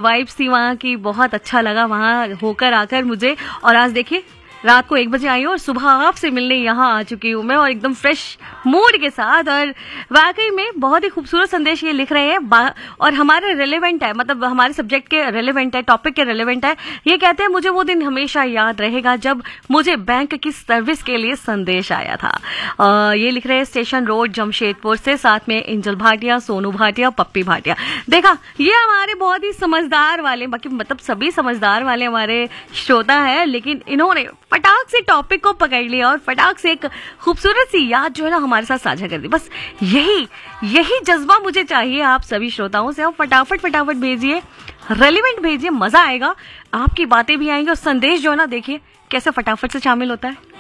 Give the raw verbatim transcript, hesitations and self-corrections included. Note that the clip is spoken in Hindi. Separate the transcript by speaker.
Speaker 1: वाइब्स थी वहाँ की, बहुत अच्छा लगा वहाँ होकर आकर मुझे। और आज देखिए रात को एक बजे आई हूँ और सुबह आपसे मिलने यहाँ आ चुकी हूँ मैं, और एकदम फ्रेश मूड के साथ। और वाकई में बहुत ही खूबसूरत संदेश ये लिख रहे हैं और हमारे रिलेवेंट है, मतलब हमारे सब्जेक्ट के रिलेवेंट है, टॉपिक के रिलेवेंट है। ये कहते हैं मुझे वो दिन हमेशा याद रहेगा जब मुझे बैंक की सर्विस के लिए संदेश आया था। आ, ये लिख रहे हैं स्टेशन रोड जमशेदपुर से, साथ में एंजल भाटिया, सोनू भाटिया, पप्पी भाटिया। देखा ये हमारे बहुत ही समझदार वाले, बाकी मतलब सभी समझदार वाले हमारे श्रोता है, लेकिन इन्होंने फटाक से टॉपिक को पकड़ लिया और फटाक से एक खूबसूरत सी याद जो है ना हमारे साथ साझा कर दी। बस यही यही जज्बा मुझे चाहिए आप सभी श्रोताओं से। और फटाफट फटाफट भेजिए, रेलिवेंट भेजिए, मजा आएगा, आपकी बातें भी आएंगी और संदेश जो है ना देखिए कैसे फटाफट से शामिल होता है।